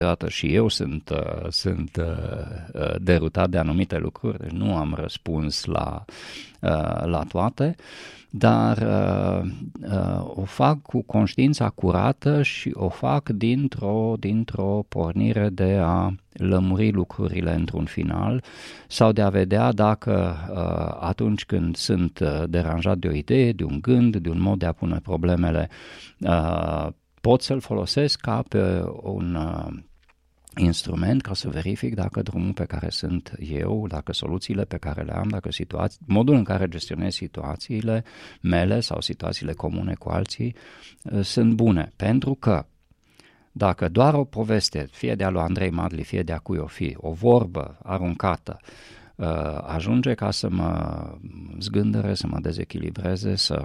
Câteodată și eu sunt derutat de anumite lucruri, deci nu am răspuns la toate, dar o fac cu conștiința curată și o fac dintr-o pornire de a lămuri lucrurile într-un final sau de a vedea dacă atunci când sunt deranjat de o idee, de un gând, de un mod de a pune problemele, pot să-l folosesc ca pe un instrument ca să verific dacă drumul pe care sunt eu, dacă soluțiile pe care le am, dacă modul în care gestionez situațiile mele sau situațiile comune cu alții sunt bune. Pentru că dacă doar o poveste, fie de-a lui Andrei Madli, fie de-a cui o fi, o vorbă aruncată, ajunge ca să mă zgândere, să mă dezechilibreze, să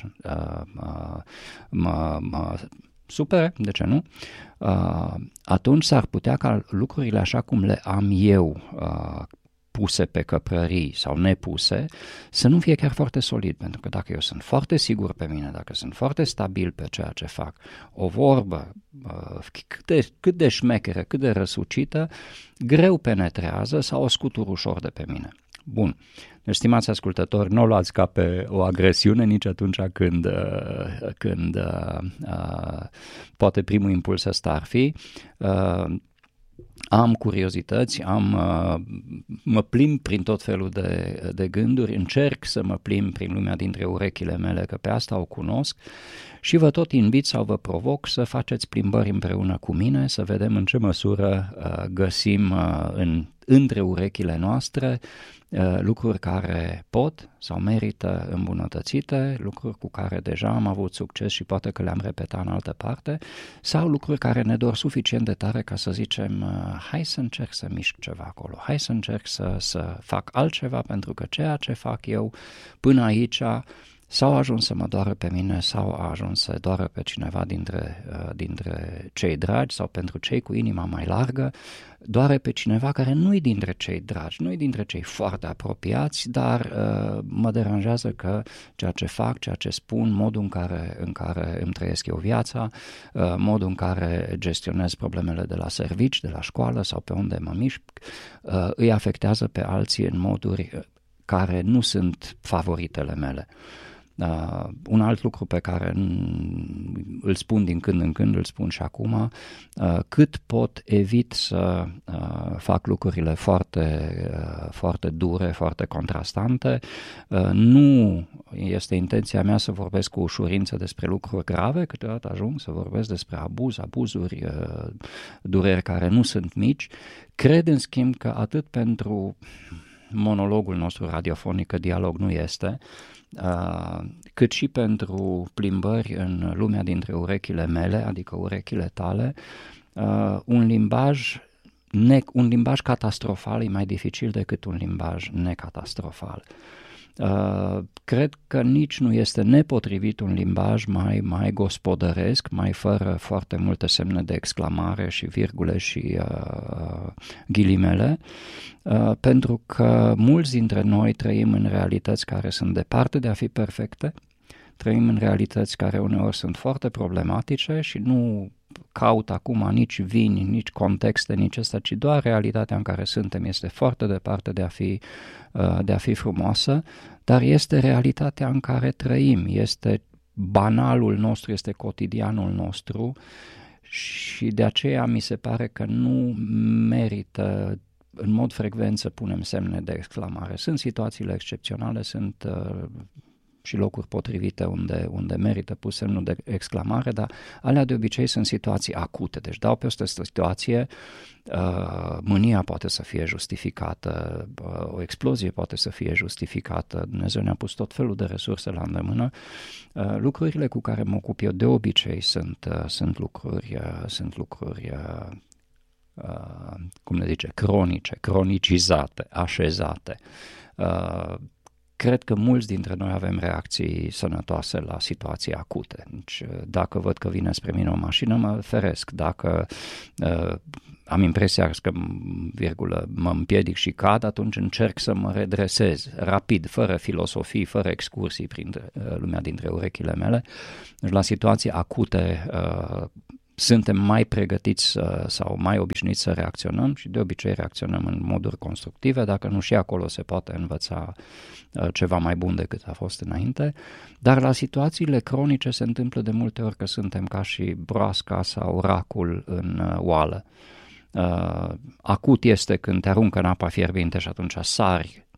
mă supere, de ce nu? Atunci s-ar putea ca lucrurile așa cum le am eu puse pe căprării sau nepuse, să nu fie chiar foarte solid, pentru că dacă eu sunt foarte sigur pe mine, dacă sunt foarte stabil pe ceea ce fac, o vorbă cât de șmecheră, cât de răsucită, greu penetrează sau o scutur ușor de pe mine. Bun. Deci, stimați ascultători, nu o luați ca pe o agresiune nici atunci când poate primul impuls ăsta ar fi. Am curiozități, mă plimb prin tot felul de gânduri, încerc să mă plimb prin lumea dintre urechile mele, că pe asta o cunosc, și vă tot invit sau vă provoc să faceți plimbări împreună cu mine, să vedem în ce măsură găsim între urechile noastre lucruri care pot sau merită îmbunătățite, lucruri cu care deja am avut succes și poate că le-am repetat în altă parte, sau lucruri care ne dor suficient de tare ca să zicem hai să încerc să mișc ceva acolo, hai să încerc să fac altceva, pentru că ceea ce fac eu până aici sau a ajuns să mă doară pe mine sau a ajuns să doară pe cineva dintre cei dragi sau pentru cei cu inima mai largă, doare pe cineva care nu-i dintre cei dragi, nu-i dintre cei foarte apropiați, dar mă deranjează că ceea ce fac, ceea ce spun, modul în care îmi trăiesc eu viața, modul în care gestionez problemele de la servici, de la școală sau pe unde mă mișc, îi afectează pe alții în moduri care nu sunt favoritele mele. Un alt lucru pe care îl spun din când în când, îl spun și acum, cât pot evit să fac lucrurile foarte, foarte dure, foarte contrastante. Nu este intenția mea să vorbesc cu ușurință despre lucruri grave, câteodată ajung să vorbesc despre abuzuri, dureri care nu sunt mici. Cred în schimb că atât pentru monologul nostru radiofonic, că dialog nu este, cât și pentru plimbări în lumea dintre urechile mele, adică urechile tale, un limbaj catastrofal e mai dificil decât un limbaj necatastrofal. Cred că nici nu este nepotrivit un limbaj mai gospodăresc, mai fără foarte multe semne de exclamare și virgule și ghilimele, pentru că mulți dintre noi trăim în realități care sunt departe de a fi perfecte, trăim în realități care uneori sunt foarte problematice și nu caut acum nici vini, nici contexte, nici asta, ci doar realitatea în care suntem este foarte departe de a fi frumoasă, dar este realitatea în care trăim, este banalul nostru, este cotidianul nostru și de aceea mi se pare că nu merită în mod frecvent să punem semne de exclamare. Sunt situațiile excepționale, sunt și locuri potrivite unde merită pus semnul de exclamare, dar alea de obicei sunt situații acute, deci dau pe o situație, mânia poate să fie justificată, o explozie poate să fie justificată, Dumnezeu ne-a pus tot felul de resurse la îndemână. Lucrurile cu care mă ocup eu de obicei sunt lucruri cum ne zice, cronice, cronicizate, așezate. Cred că mulți dintre noi avem reacții sănătoase la situații acute. Deci, dacă văd că vine spre mine o mașină, mă feresc. Dacă am impresia că, mă împiedic și cad, atunci încerc să mă redresez rapid, fără filosofii, fără excursii prin lumea dintre urechile mele. Deci, la situații acute suntem mai pregătiți sau mai obișnuiți să reacționăm și de obicei reacționăm în moduri constructive, dacă nu și acolo se poate învăța ceva mai bun decât a fost înainte, dar la situațiile cronice se întâmplă de multe ori că suntem ca și broasca sau racul în oală. Acut este când te aruncă în apa fierbinte și atunci sari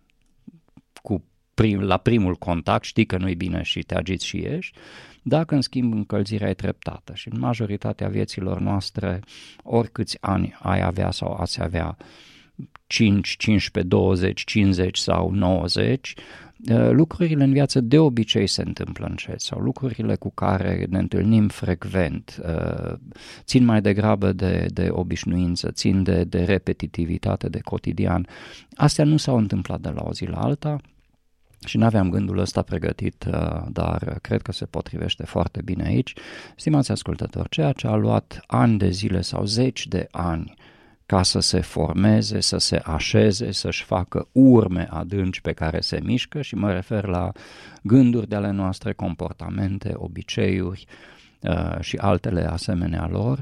la primul contact, știi că nu-i bine și te agiți și ieși. Dacă, în schimb, încălzirea e treptată și în majoritatea vieților noastre, oricâți ani ai avea sau ați avea, 5, 15, 20, 50 sau 90, lucrurile în viață de obicei se întâmplă încet sau lucrurile cu care ne întâlnim frecvent țin mai degrabă de obișnuință, țin de repetitivitate, de cotidian. Astea nu s-au întâmplat de la o zi la alta. Și n-aveam gândul ăsta pregătit, dar cred că se potrivește foarte bine aici. Stimați ascultători, ceea ce a luat ani de zile sau zeci de ani ca să se formeze, să se așeze, să-și facă urme adânci pe care se mișcă, și mă refer la gânduri de ale noastre, comportamente, obiceiuri și altele asemenea lor,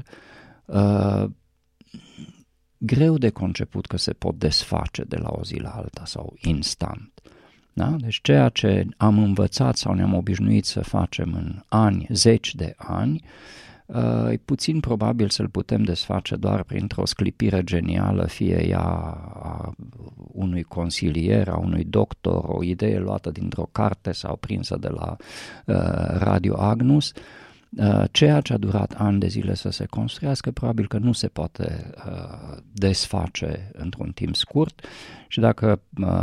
greu de conceput că se pot desface de la o zi la alta sau instant. Da? Deci ceea ce am învățat sau ne-am obișnuit să facem în ani, zeci de ani, e puțin probabil să-l putem desface doar printr-o sclipire genială, fie ea a unui consilier, a unui doctor, o idee luată dintr-o carte sau prinsă de la Radio Agnus. Ceea ce a durat ani de zile să se construiască, probabil că nu se poate desface într-un timp scurt, și dacă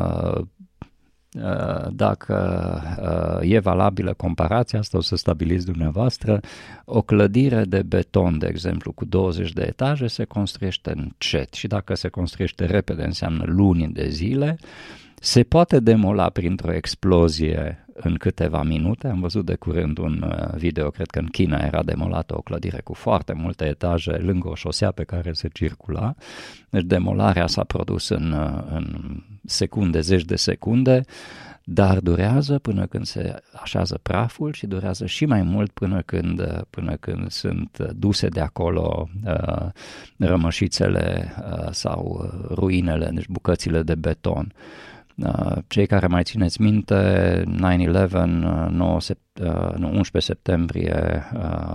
e valabilă comparația asta, o să stabiliți dumneavoastră, o clădire de beton, de exemplu, cu 20 de etaje se construiește încet, și dacă se construiește repede înseamnă luni de zile. Se poate demola printr-o explozie în câteva minute. Am văzut de curând un video, cred că în China era demolată o clădire cu foarte multe etaje lângă o șosea pe care se circula. Deci demolarea s-a produs în secunde, zeci de secunde, dar durează până când se așează praful și durează și mai mult până când sunt duse de acolo rămășițele sau ruinele, deci bucățile de beton. Cei care mai țineți minte, 9/11, 11 septembrie,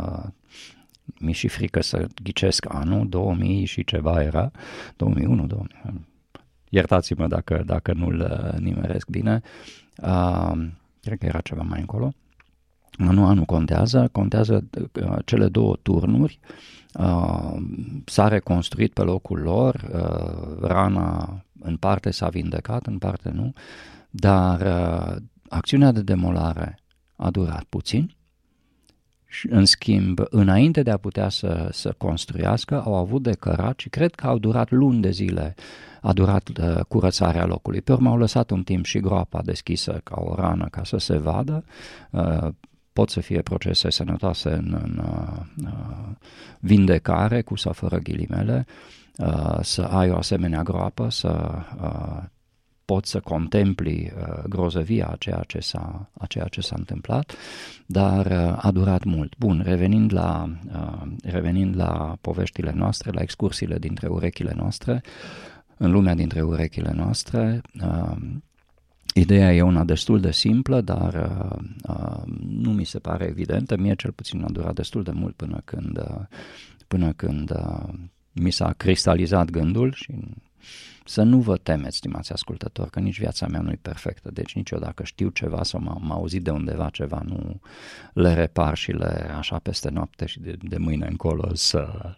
mi-e și frică să ghicesc anul, 2000 și ceva era, 2001, 2000, iertați-mă dacă nu-l nimeresc bine, cred că era ceva mai încolo, nu contează cele două turnuri. S-a reconstruit pe locul lor, rana în parte s-a vindecat, în parte nu, dar acțiunea de demolare a durat puțin și, în schimb, înainte de a putea să construiască, au avut de cărat și cred că au durat luni de zile, a durat curățarea locului. Pe urmă au lăsat un timp și groapa deschisă ca o rană ca să se vadă. Pot să fie procese sănătoase în vindecare, cu sau fără ghilimele, să ai o asemenea groapă, să poți să contempli grozăvia a ceea ce s-a întâmplat, dar a durat mult. Bun, revenind la poveștile noastre, la excursiile dintre urechile noastre, în lumea dintre urechile noastre, ideea e una destul de simplă, dar nu mi se pare evidentă. Mie cel puțin a durat destul de mult până când mi s-a cristalizat gândul. Și să nu vă temeți, stimați ascultători, că nici viața mea nu e perfectă, deci nici eu dacă știu ceva sau m-am auzit de undeva ceva, nu le repar și le așa peste noapte și de mâine încolo să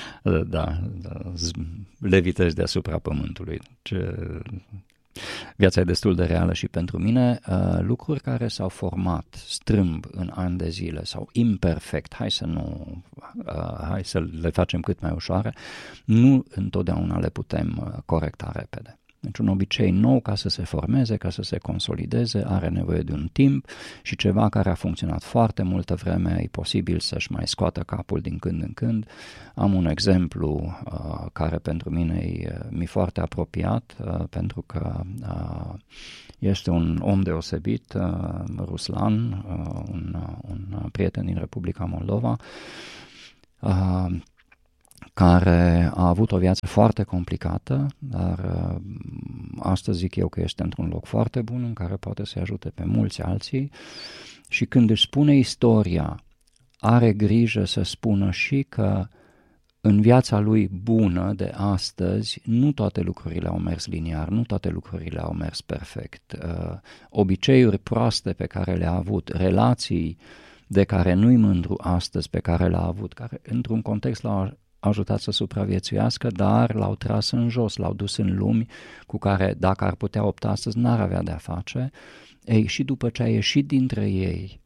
levitez deasupra pământului. Viața e destul de reală și pentru mine. Lucruri care s-au format strâmb în ani de zile sau imperfect, hai să le facem cât mai ușoare, nu întotdeauna le putem corecta repede. Deci un obicei nou, ca să se formeze, ca să se consolideze, are nevoie de un timp, și ceva care a funcționat foarte multă vreme e posibil să-și mai scoată capul din când în când. Am un exemplu care pentru mine mi-e foarte apropiat, pentru că este un om deosebit, Ruslan, un prieten din Republica Moldova. care a avut o viață foarte complicată, dar astăzi zic eu că este într-un loc foarte bun în care poate să-i ajute pe mulți alții și când își spune istoria, are grijă să spună și că în viața lui bună de astăzi nu toate lucrurile au mers liniar, nu toate lucrurile au mers perfect. Obiceiuri proaste pe care le-a avut, relații de care nu-i mândru astăzi pe care le-a avut, care într-un context l-au ajutat să supraviețuiască, dar l-au tras în jos, l-au dus în lumi cu care, dacă ar putea opta astăzi, n-ar avea de-a face. Ei, și după ce a ieșit dintre ei,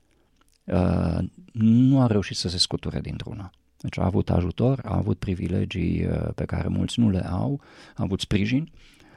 nu a reușit să se scuture dintr-una. Deci a avut ajutor, a avut privilegii pe care mulți nu le au, a avut sprijin,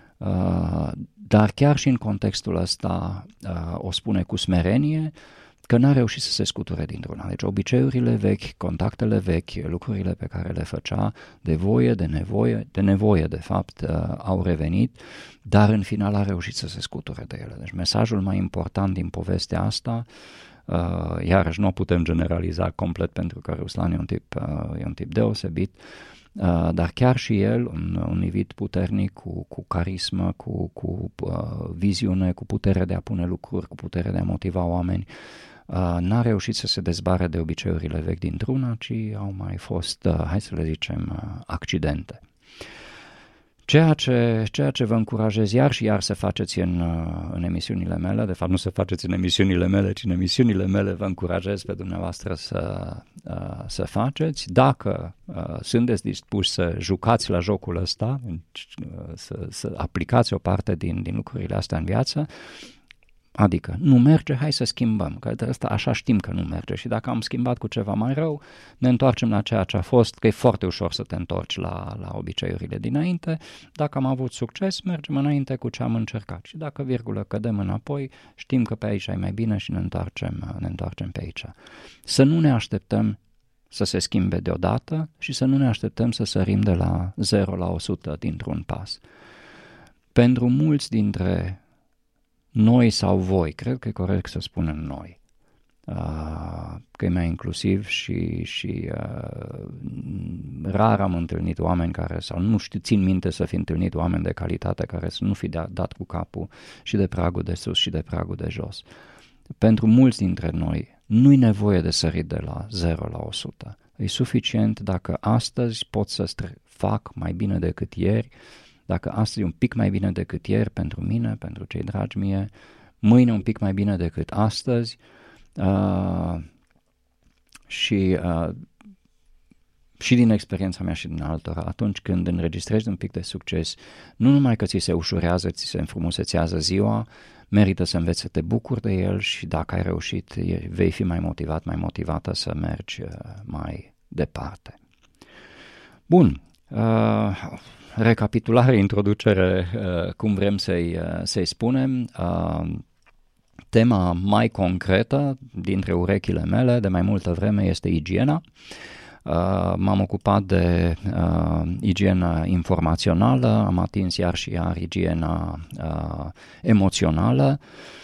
dar chiar și în contextul ăsta o spune cu smerenie că n-a reușit să se scuture dintr-una. Deci obiceiurile vechi, contactele vechi, lucrurile pe care le făcea de voie, de nevoie de fapt, au revenit, dar în final a reușit să se scuture de ele. Deci mesajul mai important din povestea asta, iarăși nu o putem generaliza complet pentru că Ruslan e un tip deosebit, dar chiar și el, un individ puternic, cu carismă, cu viziune, cu putere de a pune lucruri, cu putere de a motiva oameni, n-a reușit să se dezbare de obiceiurile vechi dintr-una, ci au mai fost, hai să le zicem, accidente. Ceea ce vă încurajez iar și iar să faceți în emisiunile mele, de fapt nu să faceți în emisiunile mele, ci în emisiunile mele vă încurajez pe dumneavoastră să faceți. Dacă sunteți dispuși să jucați la jocul ăsta, să aplicați o parte din lucrurile astea în viață, adică nu merge, hai să schimbăm, că de asta așa știm că nu merge și dacă am schimbat cu ceva mai rău, ne întoarcem la ceea ce a fost, că e foarte ușor să te întorci la obiceiurile dinainte. Dacă am avut succes, mergem înainte cu ce am încercat și dacă virgulă cădem înapoi, știm că pe aici e mai bine și ne întoarcem pe aici. Să nu ne așteptăm să se schimbe deodată și să nu ne așteptăm să sărim de la 0 la 100 dintr-un pas. Pentru mulți dintre noi sau voi, cred că e corect să spunem noi, că e mai inclusiv și rar am întâlnit oameni care, sau nu știu, țin minte să fi întâlnit oameni de calitate care să nu fi dat cu capul și de pragul de sus și de pragul de jos. Pentru mulți dintre noi nu-i nevoie de sărit de la 0 la 100. E suficient dacă astăzi pot să fac mai bine decât ieri, dacă astăzi e un pic mai bine decât ieri pentru mine, pentru cei dragi mie, mâine un pic mai bine decât astăzi și din experiența mea și din altora, atunci când înregistrezi un pic de succes, nu numai că ți se ușurează, ți se înfrumusețează ziua, merită să înveți să te bucuri de el și dacă ai reușit, vei fi mai motivat, mai motivată să mergi mai departe. Bun, recapitulare, introducere, cum vrem să-i spunem, tema mai concretă dintre urechile mele de mai multă vreme este igiena. M-am ocupat de igiena informațională, am atins iar și iar igiena emoțională.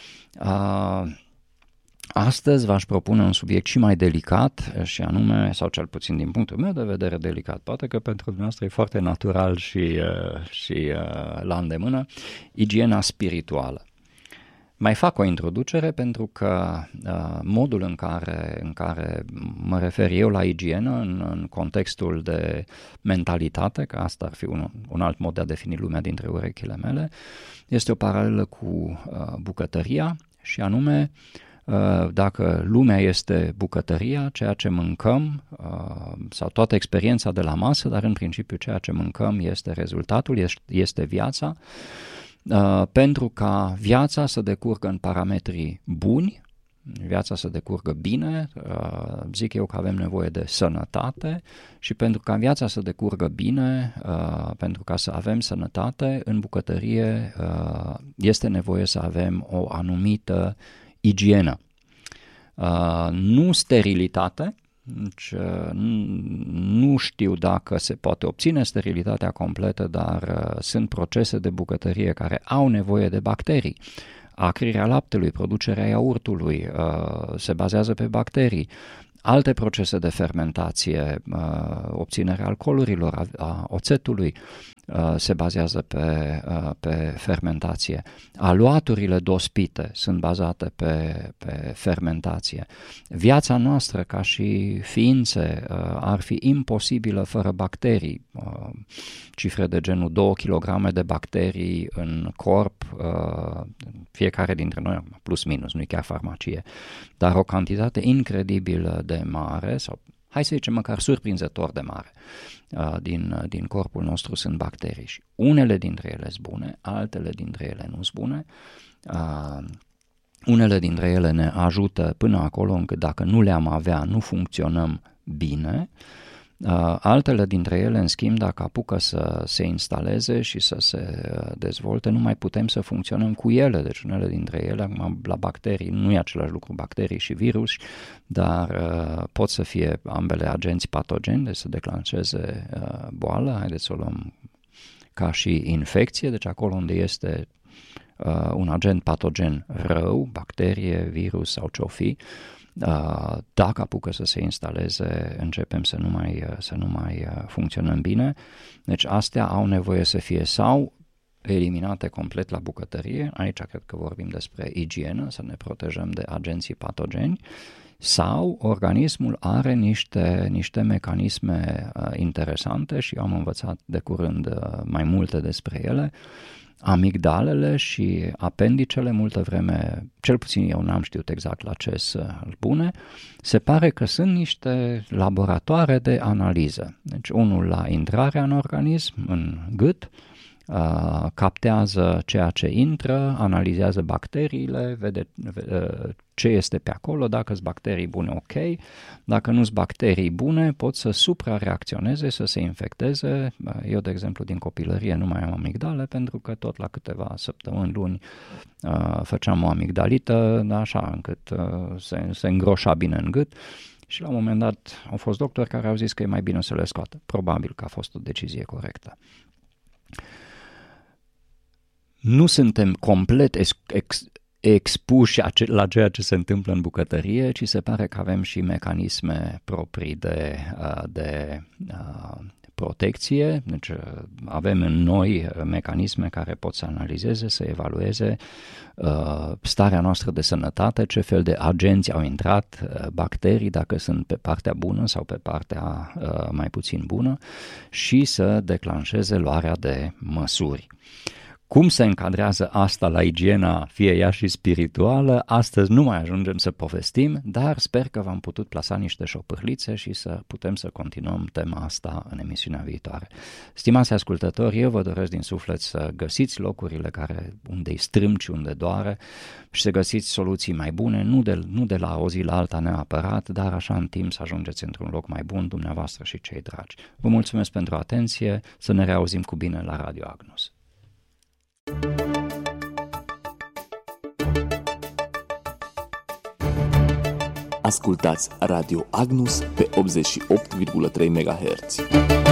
Astăzi v-aș propune un subiect și mai delicat și anume, sau cel puțin din punctul meu de vedere delicat, poate că pentru dumneavoastră e foarte natural și la îndemână, igiena spirituală. Mai fac o introducere pentru că modul în care mă refer eu la igienă în contextul de mentalitate, că asta ar fi un alt mod de a defini lumea dintre urechile mele, este o paralelă cu bucătăria și anume dacă lumea este bucătăria, ceea ce mâncăm sau toată experiența de la masă, dar în principiu ceea ce mâncăm este rezultatul, este viața, pentru ca viața să decurgă în parametrii buni, viața să decurgă bine, zic eu că avem nevoie de sănătate și pentru ca viața să decurgă bine, pentru ca să avem sănătate, în bucătărie este nevoie să avem o anumită igienă. Nu sterilitate, deci, nu știu dacă se poate obține sterilitatea completă, dar sunt procese de bucătărie care au nevoie de bacterii. Acrirea laptelui, producerea iaurtului se bazează pe bacterii. Alte procese de fermentație, obținerea alcoolurilor, a oțetului, se bazează pe fermentație. Aluaturile dospite sunt bazate pe fermentație. Viața noastră ca și ființe ar fi imposibilă fără bacterii. Cifre de genul 2 kg de bacterii în corp, fiecare dintre noi, plus minus, nu-i chiar farmacie, dar o cantitate incredibilă de mare, sau hai să zicem măcar surprinzător de mare, din corpul nostru sunt bacterii și unele dintre ele sunt bune, altele dintre ele nu sunt bune. Unele dintre ele ne ajută până acolo încât dacă nu le-am avea, nu funcționăm bine. Altele dintre ele, în schimb, dacă apucă să se instaleze și să se dezvolte, nu mai putem să funcționăm cu ele. Deci unele dintre ele, la bacterii, nu e același lucru, bacterii și virus, dar pot să fie ambele agenți patogeni, deci să declanșeze boală. Haideți să o luăm ca și infecție, deci acolo unde este un agent patogen rău, bacterie, virus sau ce-o fi, dacă apucă să se instaleze, începem să nu mai funcționăm bine. Deci astea au nevoie să fie sau eliminate complet la bucătărie, aici cred că vorbim despre igienă, să ne protejăm de agenții patogeni, sau organismul are niște mecanisme interesante și eu am învățat de curând mai multe despre ele. Amigdalele și apendicele, multă vreme, cel puțin eu n-am știut exact la ce să-l pune, se pare că sunt niște laboratoare de analiză. Deci unul la intrarea în organism, în gât, captează ceea ce intră, analizează bacteriile, vede ce este pe acolo, dacă sunt bacterii bune, ok, dacă nu sunt bacterii bune, pot să suprareacționeze, să se infecteze. Eu, de exemplu, din copilărie nu mai am amigdale, pentru că tot la câteva săptămâni, luni, făceam o amigdalită, așa încât se îngroșa bine în gât. Și la un moment dat au fost doctori care au zis că e mai bine să le scoată. Probabil că a fost o decizie corectă. Nu suntem complet expuși la ceea ce se întâmplă în bucătărie, ci se pare că avem și mecanisme proprii de protecție, deci avem în noi mecanisme care pot să analizeze, să evalueze starea noastră de sănătate, ce fel de agenți au intrat, bacterii, dacă sunt pe partea bună sau pe partea mai puțin bună, și să declanșeze luarea de măsuri. Cum se încadrează asta la igiena, fie ea și spirituală, astăzi nu mai ajungem să povestim, dar sper că v-am putut plasa niște șopârlițe și să putem să continuăm tema asta în emisiunea viitoare. Stimați ascultători, eu vă doresc din suflet să găsiți locurile unde îi strâmci, unde doare și să găsiți soluții mai bune, nu de la o zi la alta neapărat, dar așa în timp să ajungeți într-un loc mai bun, dumneavoastră și cei dragi. Vă mulțumesc pentru atenție, să ne reauzim cu bine la Radio Agnus. Ascultați Radio Agnus pe 88,3 MHz.